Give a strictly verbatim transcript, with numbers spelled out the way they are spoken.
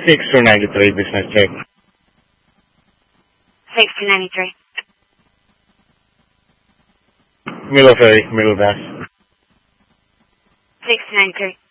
six two ninety-three, business check. six two ninety-three. Middle ferry, middle bass. six two ninety-three.